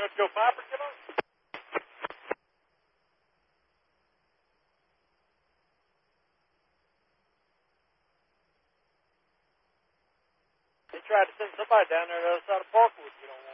want to go Piper, get on? They tried to send somebody down there to the other side of Parkwood to get on.